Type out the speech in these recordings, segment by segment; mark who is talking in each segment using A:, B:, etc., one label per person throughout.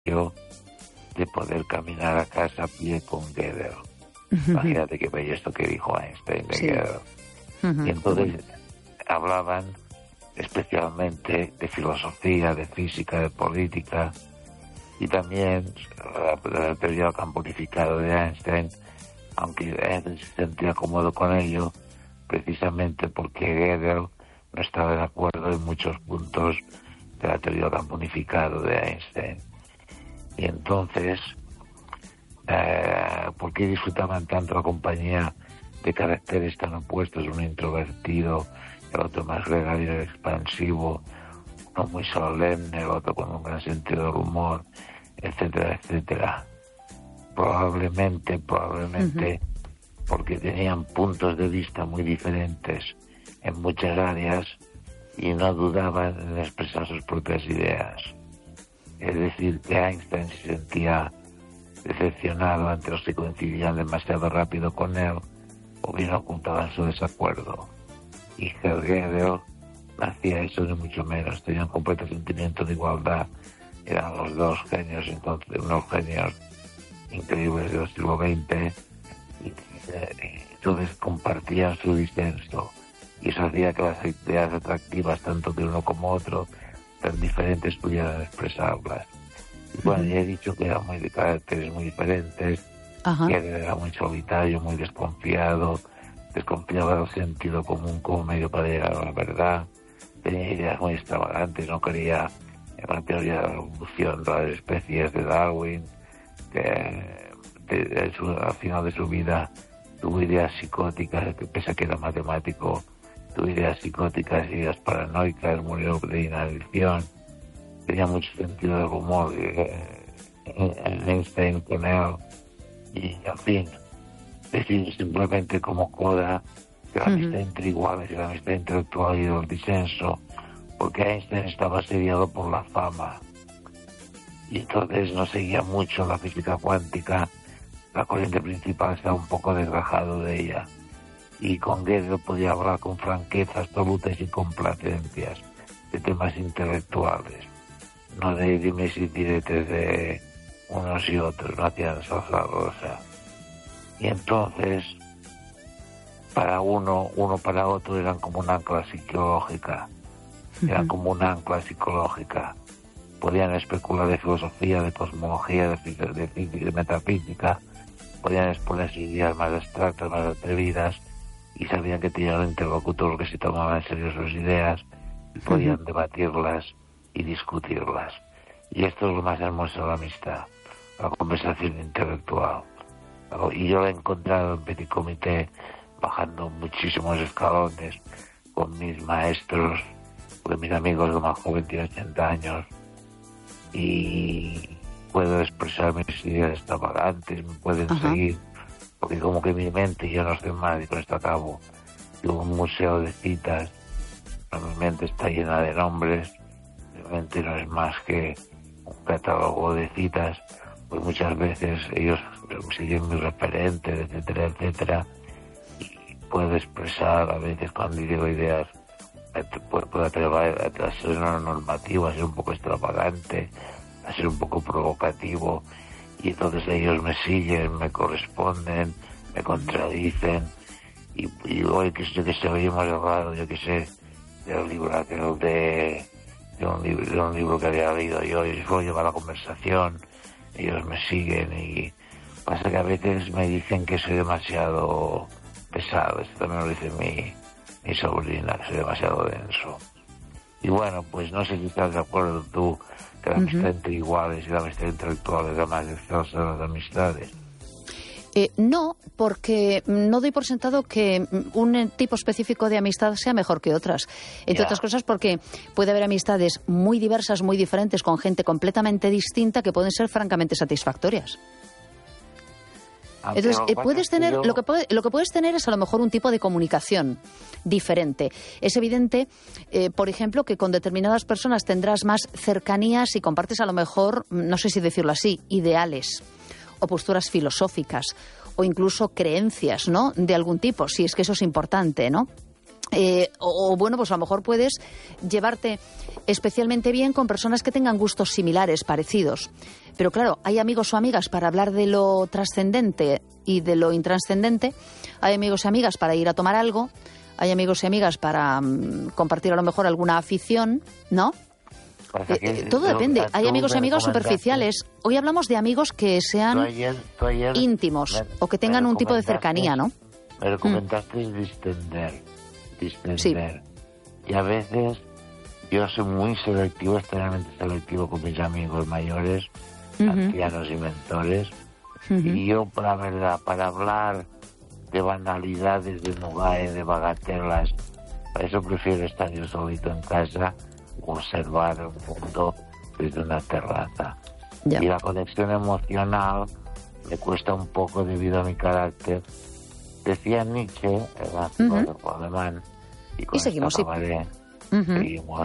A: de poder caminar a casa a pie con Gödel. Imagínate qué bello esto que dijo Einstein de Gödel. Y entonces hablaban especialmente de filosofía, de física, de política, y también la teoría del campo unificado de Einstein, aunque Einstein se sentía cómodo con ello, precisamente porque Gödel no estaba de acuerdo en muchos puntos de la teoría del campo unificado de Einstein. Y entonces, ¿por qué disfrutaban tanto la compañía de caracteres tan opuestos? Uno introvertido, el otro más gregario y expansivo, uno muy solemne, el otro con un gran sentido del humor, etcétera, etcétera. Probablemente, porque tenían puntos de vista muy diferentes en muchas áreas y no dudaban en expresar sus propias ideas. Es decir, que Einstein se sentía decepcionado ante los que coincidían demasiado rápido con él o bien ocultaban su desacuerdo. Y Gödel no hacía eso ni mucho menos, tenía un completo sentimiento de igualdad. Eran los dos genios, entonces, unos genios increíbles del siglo XX, y entonces compartían su disenso, y eso hacía que las ideas atractivas, tanto de uno como otro, tan diferentes, pudieran expresarlas. Y bueno, ya he dicho que eran muy de caracteres muy diferentes, que él era muy solitario, muy desconfiado, desconfiaba del sentido común como medio para llegar a la verdad, tenía ideas muy extravagantes, no creía en la teoría de la evolución de las especies de Darwin, que al final de su vida tuvo ideas psicóticas, que pese a que era matemático, tuvo ideas psicóticas, ideas paranoicas, murió de inanición, tenía mucho sentido del humor, Einstein con él, y en fin, decir simplemente como coda que la amistad entre iguales y la amistad intelectual y el disenso, porque Einstein estaba asediado por la fama y entonces no seguía mucho la física cuántica, la corriente principal estaba un poco desgajado de ella, y con Gödel podía hablar con franqueza absoluta y sin complacencias de temas intelectuales, no de dimes y diretes de unos y otros, no hacían salsa rosa. Y entonces, para uno para otro eran como un ancla psicológica, podían especular de filosofía, de cosmología, de física, de metafísica, podían exponer sus ideas más abstractas, más atrevidas, y sabían que tenían un interlocutor que se tomaba en serio sus ideas y podían debatirlas y discutirlas. Y esto es lo más hermoso de la amistad, la conversación intelectual. Y yo lo he encontrado en Petit Comité, bajando muchísimos escalones con mis maestros, porque mis amigos, lo más joven tiene 80 años, y puedo expresar mis ideas extravagantes, me pueden seguir, porque como que mi mente, yo no sé más, y con esto acabo, tengo un museo de citas, mi mente está llena de nombres, mi mente no es más que un catálogo de citas, pues muchas veces ellos siguen mis referentes, etcétera, etcétera, y puedo expresar a veces cuando digo ideas, puedo atrever a ser una normativa, a ser un poco extravagante, a ser un poco provocativo, y entonces ellos me siguen, me corresponden, me contradicen, y hoy que sé, hoy hemos hablado, yo que sé, del libro aquel de un libro que había leído yo, y puedo llevar la conversación, ellos me siguen, y pasa que a veces me dicen que soy demasiado pesado, esto también lo dice mi sobrina, que soy demasiado denso. Y bueno, pues no sé si estás de acuerdo tú que la amistad entre iguales y la amistad intelectual es la más excelsa de las amistades.
B: No, porque no doy por sentado que un tipo específico de amistad sea mejor que otras. Entre otras cosas porque puede haber amistades muy diversas, muy diferentes, con gente completamente distinta que pueden ser francamente satisfactorias. Entonces, puedes tener, lo que puedes tener es a lo mejor un tipo de comunicación diferente. Es evidente, por ejemplo, que con determinadas personas tendrás más cercanías y compartes a lo mejor, no sé si decirlo así, ideales o posturas filosóficas o incluso creencias, ¿no?, de algún tipo, si es que eso es importante, ¿no? Bueno, pues a lo mejor puedes llevarte especialmente bien con personas que tengan gustos similares, parecidos. Pero claro, hay amigos o amigas para hablar de lo trascendente y de lo intrascendente. Hay amigos y amigas para ir a tomar algo. Hay amigos y amigas para compartir a lo mejor alguna afición, ¿no? Todo depende. Hay amigos y amigas superficiales. Hoy hablamos de amigos que sean íntimos o que tengan un tipo de cercanía, ¿no?
A: Me recomendaste distender. Sí. Y a veces yo soy muy selectivo, extremadamente selectivo con mis amigos mayores, ancianos y mentores. Y yo, la verdad, para hablar de banalidades, de nugae, de bagatelas, para eso prefiero estar yo solito en casa, observar el mundo desde una terraza. Y la conexión emocional me cuesta un poco debido a mi carácter. Decía Nietzsche, el filósofo alemán, y seguimos, seguimos.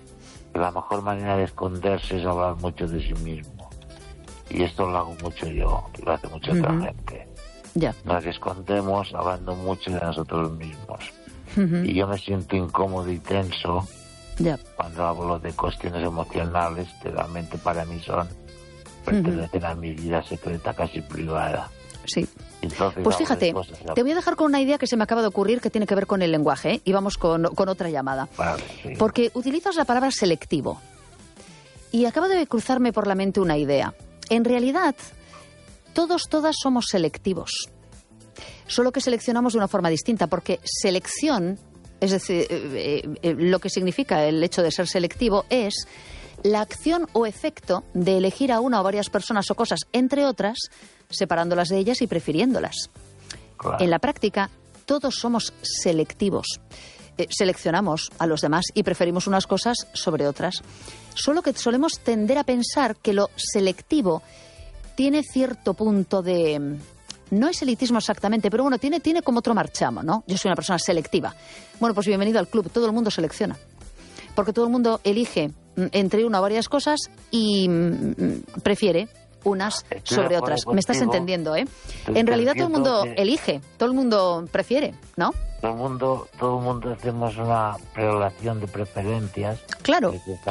A: La mejor manera de esconderse es hablar mucho de sí mismo. Y esto lo hago mucho yo, y lo hace mucha otra gente. Nos escondemos hablando mucho de nosotros mismos. Y yo me siento incómodo y tenso cuando hablo de cuestiones emocionales que realmente para mí pertenecen a mi vida secreta, casi privada.
B: Sí. Entonces, pues fíjate, te voy a dejar con una idea que se me acaba de ocurrir que tiene que ver con el lenguaje, ¿eh? Y vamos con otra llamada.
A: Vale, sí.
B: Porque utilizas la palabra selectivo. Y acaba de cruzarme por la mente una idea. En realidad, todas somos selectivos. Solo que seleccionamos de una forma distinta, porque selección, es decir, lo que significa el hecho de ser selectivo es la acción o efecto de elegir a una o varias personas o cosas, entre otras, separándolas de ellas y prefiriéndolas. Claro. En la práctica, todos somos selectivos. Seleccionamos a los demás y preferimos unas cosas sobre otras. Solo que solemos tender a pensar que lo selectivo tiene cierto punto de... No es elitismo exactamente, pero bueno, tiene como otro marchamo, ¿no? Yo soy una persona selectiva. Bueno, pues bienvenido al club. Todo el mundo selecciona. Porque todo el mundo elige entre una o varias cosas y prefiere unas sobre otras. Me estás entendiendo, ¿eh? En realidad todo el mundo elige, todo el mundo prefiere, ¿no?
A: Todo el mundo hacemos una relación de preferencias.
B: Claro.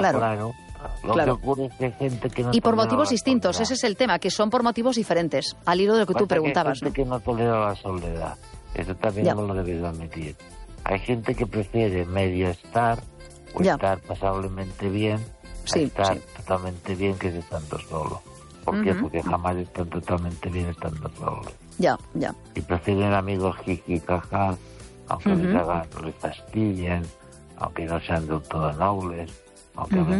A: Lo que ocurre es que hay gente que no...
B: Y por motivos distintos, ese es el tema, que son por motivos diferentes, al hilo de lo que tú preguntabas.
A: Hay gente que no tolera la soledad, eso también no lo debes admitir. Hay gente que prefiere medio estar o estar pasablemente bien, estar totalmente bien que estando solo. ¿Por qué? Porque jamás están totalmente bien estando solos. Y prefieren amigos jiji, jaja, aunque les fastidien, aunque no sean del todo nobles, aunque hablen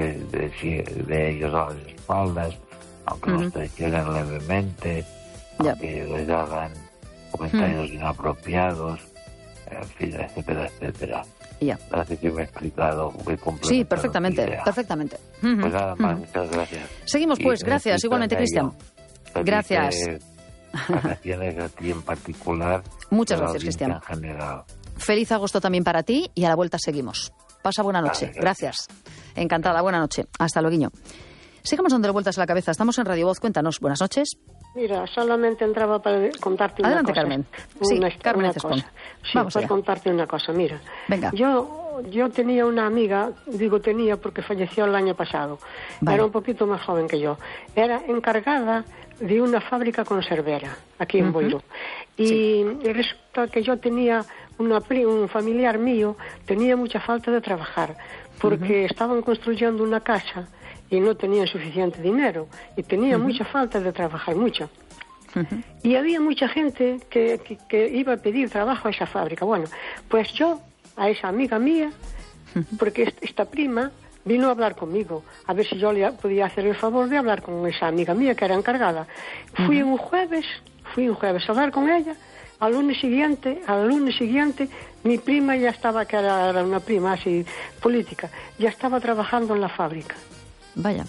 A: de ellos a las espaldas, aunque los traicionen levemente, aunque les hagan comentarios inapropiados, en fin, etcétera, etcétera. Así que me he explicado muy completamente.
B: Sí, perfectamente.
A: Pues nada más, muchas gracias.
B: Seguimos pues, gracias, igualmente, Cristian. Gracias.
A: Vacaciones a ti en particular.
B: Muchas gracias, Cristian.
A: En general.
B: Feliz agosto también para ti y a la vuelta seguimos. Pasa buena noche. Vale, gracias. Encantada, buena noche. Hasta luego. Sigamos dándole vueltas a la cabeza. Estamos en Radio Voz. Cuéntanos. Buenas noches.
C: Mira, solamente entraba para contarte una cosa.
B: Adelante, Carmen. Sí, Carmen Cespón.
C: Sí, vamos para contarte una cosa. Mira,
B: venga.
C: Yo tenía una amiga, digo tenía porque falleció el año pasado. Vale. Era un poquito más joven que yo. Era encargada de una fábrica conservera aquí en Boiro. Y resulta que yo tenía un familiar mío, tenía mucha falta de trabajar porque estaban construyendo una casa y no tenían suficiente dinero y tenía mucha falta de trabajar, mucha. Y había mucha gente que iba a pedir trabajo a esa fábrica. Bueno, pues yo, a esa amiga mía, porque esta prima vino a hablar conmigo, a ver si yo le podía hacer el favor de hablar con esa amiga mía que era encargada. Fui un jueves a hablar con ella. Al lunes siguiente, mi prima ya estaba, que era una prima así política, ya estaba trabajando en la fábrica.
B: Vaya.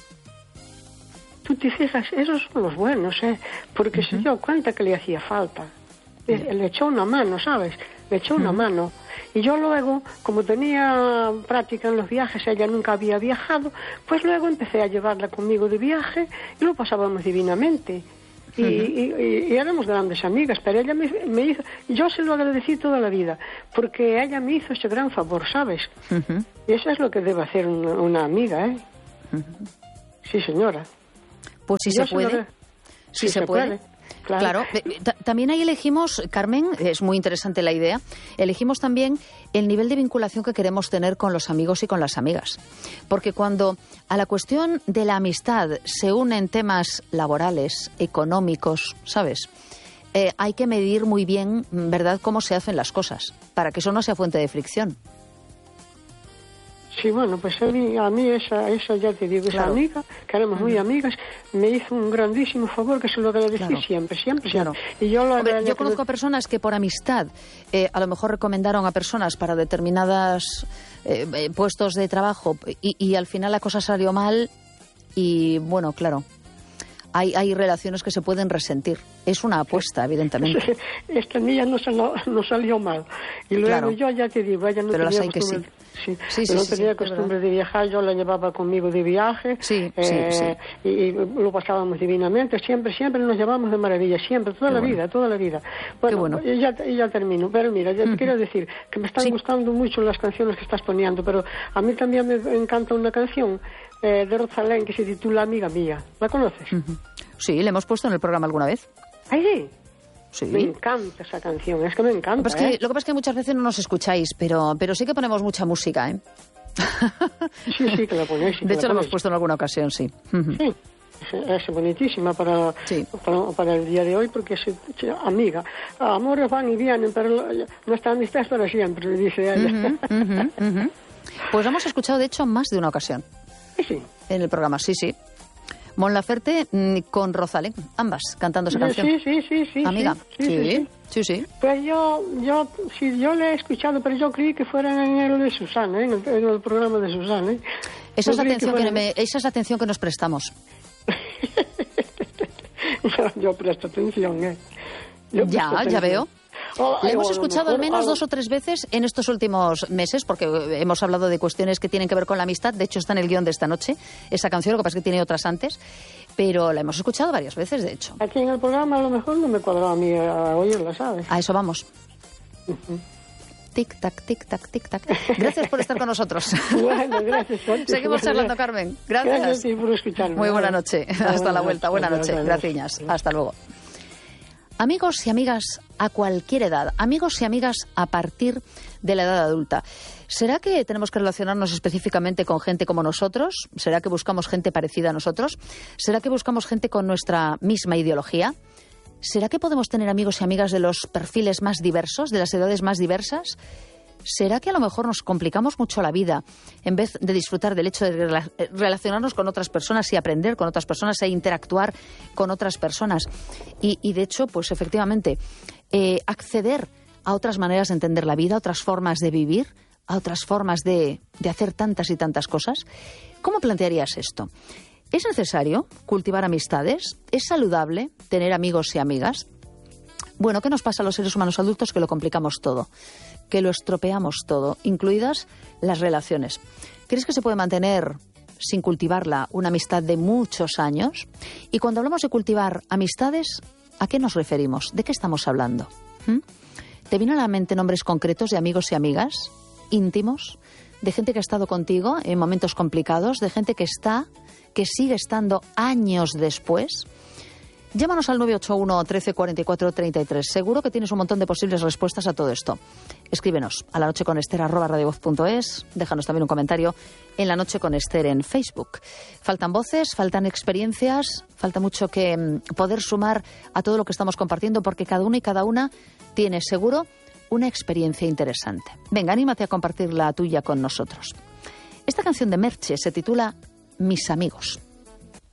C: Tú te fijas, esos son los buenos, porque se dio cuenta que le hacía falta. Le echó una mano, ¿sabes? Le echó una mano. Y yo luego, como tenía práctica en los viajes, ella nunca había viajado, pues luego empecé a llevarla conmigo de viaje y lo pasábamos divinamente. y éramos grandes amigas, pero ella me hizo, yo se lo agradecí toda la vida, porque ella me hizo ese gran favor, ¿sabes? Y eso es lo que debe hacer una amiga, ¿eh? Sí, señora.
B: Pues si se puede. Si se puede. Claro. También ahí elegimos, Carmen, es muy interesante la idea, elegimos también el nivel de vinculación que queremos tener con los amigos y con las amigas. Porque cuando a la cuestión de la amistad se unen temas laborales, económicos, ¿sabes? Hay que medir muy bien, ¿verdad?, cómo se hacen las cosas, para que eso no sea fuente de fricción.
C: Sí, bueno, pues a mí esa ya te digo, esa amiga, que éramos muy amigas, me hizo un grandísimo favor que se lo agradecí siempre. Y yo
B: yo conozco a personas que por amistad a lo mejor recomendaron a personas para determinadas puestos de trabajo y al final la cosa salió mal y, bueno, claro, hay relaciones que se pueden resentir. Es una apuesta, evidentemente.
C: Esta niña no salió mal. Y luego yo ya te digo, ella no
B: pero
C: tenía
B: costumbre...
C: no tenía costumbre de viajar, yo la llevaba conmigo de viaje y lo pasábamos divinamente, siempre nos llevamos de maravilla, siempre, toda la vida. Bueno, y ya termino, pero mira, ya te quiero decir que me están gustando mucho las canciones que estás poniendo, pero a mí también me encanta una canción de Rosalén que se titula Amiga Mía. ¿La conoces?
B: Sí, la hemos puesto en el programa alguna vez.
C: ¿Ay, sí?
B: Sí.
C: Me encanta esa canción, es que me encanta.
B: Lo que pasa es que muchas veces no nos escucháis, pero sí que ponemos mucha música, ¿eh?
C: Sí, que la ponéis.
B: De hecho, la hemos puesto en alguna ocasión, sí.
C: Sí, es bonitísima para el día de hoy, porque es amiga. Amores van y vienen, pero nuestra amistad es para siempre, dice ella.
B: Pues lo hemos escuchado, de hecho, más de una ocasión.
C: Sí. En
B: el programa, sí. Mon Laferte con Rosalén, ambas cantando esa canción.
C: Sí.
B: Amiga. Sí.
C: Pues yo le he escuchado, pero yo creí que fuera en el de Susana, en el programa de Susana.
B: Esa es la atención que nos prestamos.
C: Yo presto atención,
B: Ya veo. La hemos escuchado al menos 2 o 3 veces en estos últimos meses, porque hemos hablado de cuestiones que tienen que ver con la amistad. De hecho, está en el guión de esta noche, esa canción, lo que pasa es que tiene otras antes, pero la hemos escuchado varias veces, de hecho.
C: Aquí en el programa a lo mejor no me cuadraba a mí a oírla, ¿sabes?
B: A eso vamos. Tic-tac, tic-tac, tic-tac. Gracias por estar con nosotros.
C: Bueno, gracias.
B: Seguimos charlando, Carmen. Gracias
C: por escucharme.
B: Muy buena noche. Hasta la vuelta. Buena noche. Gracias. Hasta luego. Amigos y amigas a cualquier edad, amigos y amigas a partir de la edad adulta. ¿Será que tenemos que relacionarnos específicamente con gente como nosotros? ¿Será que buscamos gente parecida a nosotros? ¿Será que buscamos gente con nuestra misma ideología? ¿Será que podemos tener amigos y amigas de los perfiles más diversos, de las edades más diversas? ¿Será que a lo mejor nos complicamos mucho la vida en vez de disfrutar del hecho de relacionarnos con otras personas y aprender con otras personas e interactuar con otras personas? Y de hecho, pues efectivamente, acceder a otras maneras de entender la vida, a otras formas de vivir, a otras formas de hacer tantas y tantas cosas. ¿Cómo plantearías esto? ¿Es necesario cultivar amistades? ¿Es saludable tener amigos y amigas? Bueno, ¿qué nos pasa a los seres humanos adultos? Que lo complicamos todo, que lo estropeamos todo, incluidas las relaciones. ¿Crees que se puede mantener sin cultivarla una amistad de muchos años? Y cuando hablamos de cultivar amistades, ¿a qué nos referimos? ¿De qué estamos hablando? ¿Te vienen a la mente nombres concretos de amigos y amigas íntimos? ¿De gente que ha estado contigo en momentos complicados? ¿De gente que sigue estando años después? Llámanos al 981 13 44 33. Seguro que tienes un montón de posibles respuestas a todo esto. Escríbenos a lanocheconester@radiovoz.es. Déjanos también un comentario en La Noche con Ester en Facebook. Faltan voces, faltan experiencias, falta mucho que poder sumar a todo lo que estamos compartiendo, porque cada uno y cada una tiene seguro una experiencia interesante. Venga, anímate a compartir la tuya con nosotros. Esta canción de Merche se titula Mis amigos.